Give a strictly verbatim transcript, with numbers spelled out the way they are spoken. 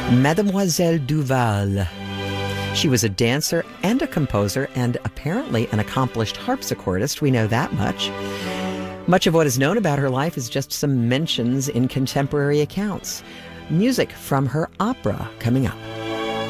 Mademoiselle Duval. She was a dancer and a composer and apparently an accomplished harpsichordist. We know that much. Much of what is known about her life is just some mentions in contemporary accounts. Music from her opera coming up.